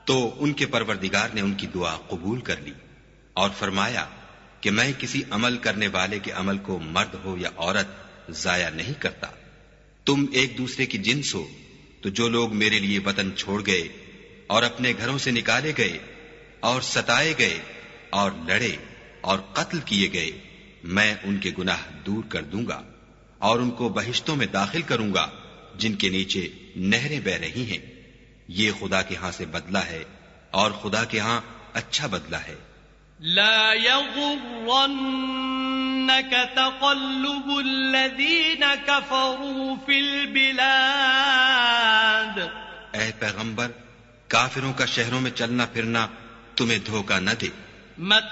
तो उनके परवरदिगार ने उनकी दुआ कबूल कर ली और फरमाया कि मैं किसी अमल करने वाले के अमल को मर्द हो या औरत जाया नहीं करता। तुम एक दूसरे की जिन्स हो, तो जो लोग मेरे लिए वतन छोड़ गए और अपने घरों से निकाले गए और सताए गए और लड़े और कत्ल किए गए, मैं उनके गुनाह दूर कर दूंगा और उनको बहिश्तों में दाखिल करूंगा जिनके नीचे नहरें बह रही हैं। ये खुदा के यहां से बदला है और खुदा के यहां अच्छा बदला है। ला यग़ुर्रन्नक तक़ल्लुबुल्लज़ीन कफ़रू फ़िल बिलाद। ऐ पैगंबर, काफिरों का शहरों में चलना फिरना तुम्हें धोखा न दे।